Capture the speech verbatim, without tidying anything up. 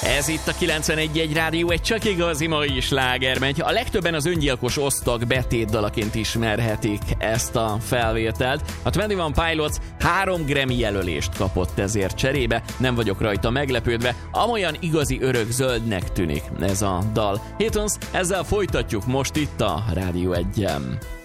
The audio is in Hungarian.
Ez itt a kilencvenegy egy Rádió, egy csak igazi mai slágermegy. A legtöbben az öngyilkos osztag betétdalaként ismerhetik ezt a felvételt. A huszonegy Pilots három Grammy jelölést kapott ezért cserébe, nem vagyok rajta meglepődve, amolyan igazi örök zöldnek tűnik ez a dal. Hétons, ezzel folytatjuk most itt a Rádió egyen.